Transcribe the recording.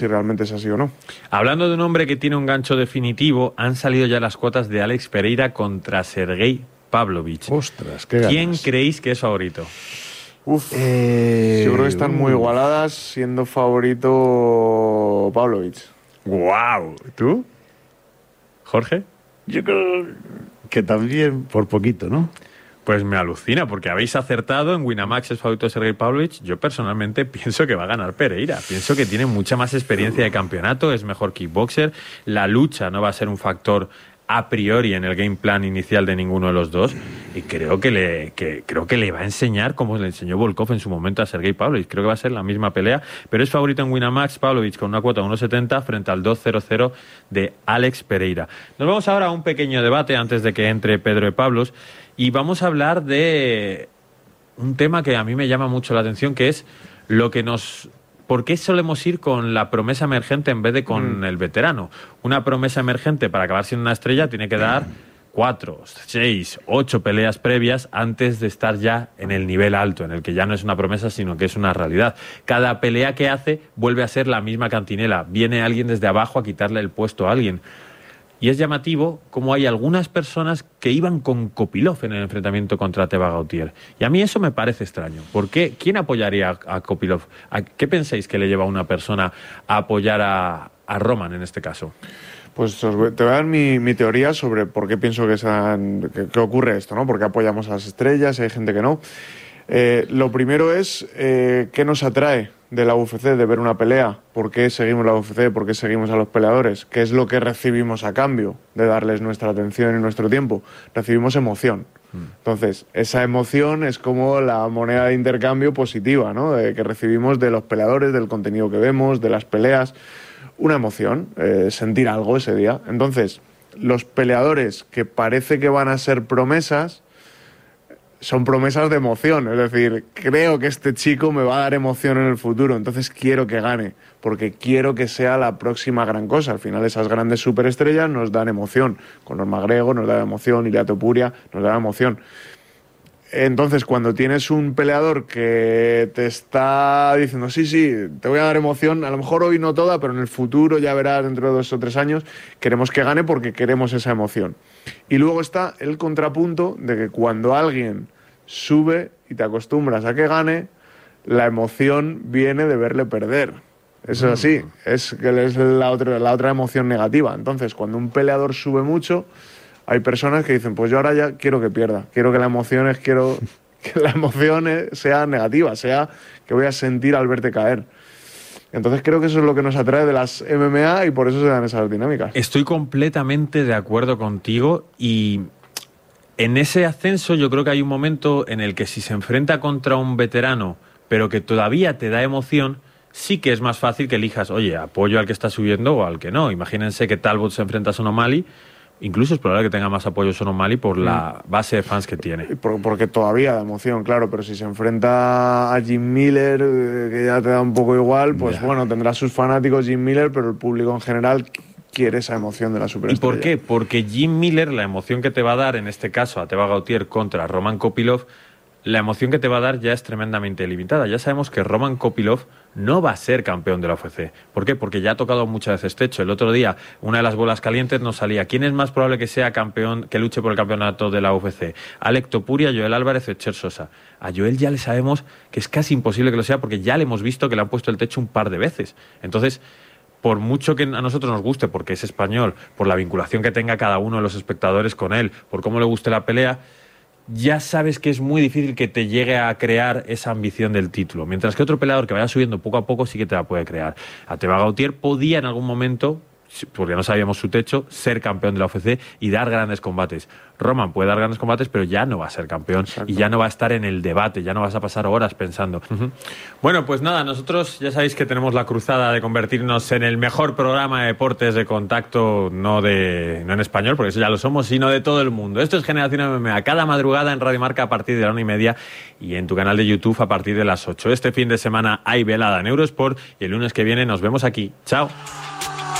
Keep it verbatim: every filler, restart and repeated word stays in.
si realmente es así o no. Hablando de un hombre que tiene un gancho definitivo, han salido ya las cuotas de Alex Pereira contra Sergei Pavlovich. Ostras, qué ganas. ¿Quién creéis que es favorito? Uf, Eh, yo creo que están muy igualadas, siendo favorito Pavlovich. ¡Guau! ¿Tú? ¿Jorge? Yo creo que también por poquito, ¿no? Pues me alucina, porque habéis acertado en Winamax es favorito de Sergei Pavlovich. Yo personalmente pienso que va a ganar Pereira. Pienso que tiene mucha más experiencia de campeonato, es mejor kickboxer. La lucha no va a ser un factor a priori en el game plan inicial de ninguno de los dos. Y creo que le, que, creo que le va a enseñar como le enseñó Volkov en su momento a Sergei Pavlovich. Creo que va a ser la misma pelea, pero es favorito en Winamax Pavlovich con una cuota de uno setenta frente al dos cero cero de Alex Pereira. Nos vamos ahora a un pequeño debate antes de que entre Pedro de Pablos. Y vamos a hablar de un tema que a mí me llama mucho la atención, que es lo que nos... ¿Por qué solemos ir con la promesa emergente en vez de con mm. el veterano? Una promesa emergente, para acabar siendo una estrella, tiene que dar cuatro, seis, ocho peleas previas antes de estar ya en el nivel alto, en el que ya no es una promesa, sino que es una realidad. Cada pelea que hace vuelve a ser la misma cantinela. Viene alguien desde abajo a quitarle el puesto a alguien. Y es llamativo cómo hay algunas personas que iban con Kopylov en el enfrentamiento contra Teba Gautier. Y a mí eso me parece extraño. ¿Por qué? ¿Quién apoyaría a, a Kopylov? ¿A qué pensáis que le lleva a una persona a apoyar a, a Roman en este caso? Pues os voy, te voy a dar mi, mi teoría sobre por qué pienso que, sean, que, que ocurre esto, ¿no? Por qué apoyamos a las estrellas y hay gente que no. Eh, lo primero es eh, qué nos atrae de la U F C, de ver una pelea, por qué seguimos la U F C, por qué seguimos a los peleadores, qué es lo que recibimos a cambio de darles nuestra atención y nuestro tiempo. Recibimos emoción. Entonces, esa emoción es como la moneda de intercambio positiva, ¿no? De que recibimos de los peleadores, del contenido que vemos, de las peleas. Una emoción, eh, sentir algo ese día. Entonces, los peleadores que parece que van a ser promesas son promesas de emoción, es decir, creo que este chico me va a dar emoción en el futuro, entonces quiero que gane, porque quiero que sea la próxima gran cosa. Al final esas grandes superestrellas nos dan emoción. Conor McGregor nos da emoción, Ilia Topuria nos da emoción. Entonces, cuando tienes un peleador que te está diciendo, sí, sí, te voy a dar emoción, a lo mejor hoy no toda, pero en el futuro, ya verás, dentro de dos o tres años, queremos que gane porque queremos esa emoción. Y luego está el contrapunto de que cuando alguien sube y te acostumbras a que gane, la emoción viene de verle perder. Eso es así, es, es la, otra, la otra emoción negativa. Entonces, cuando un peleador sube mucho, hay personas que dicen, pues yo ahora ya quiero que pierda, quiero que la emoción es, quiero que la emoción sea negativa, sea que voy a sentir al verte caer. Entonces creo que eso es lo que nos atrae de las M M A y por eso se dan esas dinámicas. Estoy completamente de acuerdo contigo y en ese ascenso yo creo que hay un momento en el que si se enfrenta contra un veterano pero que todavía te da emoción, sí que es más fácil que elijas, oye, apoyo al que está subiendo o al que no. Imagínense que Talbot se enfrenta a Sean O'Malley. Incluso es probable que tenga más apoyo Sean O'Malley por la base de fans que tiene. Porque todavía da emoción, claro, pero si se enfrenta a Jim Miller, que ya te da un poco igual, pues yeah. bueno, tendrá sus fanáticos Jim Miller, pero el público en general quiere esa emoción de la superestrella. ¿Y por qué? Porque Jim Miller, la emoción que te va a dar, en este caso a Teba Gautier contra Roman Kopylov, la emoción que te va a dar ya es tremendamente limitada. Ya sabemos que Roman Kopylov no va a ser campeón de la U F C. ¿Por qué? Porque ya ha tocado muchas veces techo. El otro día, una de las bolas calientes nos salía. ¿Quién es más probable que sea campeón, que luche por el campeonato de la U F C? Alex Topuria, Joel Álvarez o Cher Sosa. A Joel ya le sabemos que es casi imposible que lo sea porque ya le hemos visto que le han puesto el techo un par de veces. Entonces, por mucho que a nosotros nos guste, porque es español, por la vinculación que tenga cada uno de los espectadores con él, por cómo le guste la pelea, ya sabes que es muy difícil que te llegue a crear esa ambición del título. Mientras que otro peleador que vaya subiendo poco a poco sí que te la puede crear. A Teba Gautier podía en algún momento, porque no sabíamos su techo, ser campeón de la U F C y dar grandes combates. Roman puede dar grandes combates, pero ya no va a ser campeón. Exacto. Y ya no va a estar en el debate, ya no vas a pasar horas pensando. Uh-huh. Bueno, pues nada, nosotros ya sabéis que tenemos la cruzada de convertirnos en el mejor programa de deportes de contacto, no de no en español, porque eso ya lo somos, sino de todo el mundo. Esto es Generación M M A, cada madrugada en Radio Marca a partir de la una y media y en tu canal de YouTube a partir de las ocho. Este fin de semana hay velada en Eurosport y el lunes que viene nos vemos aquí. Chao.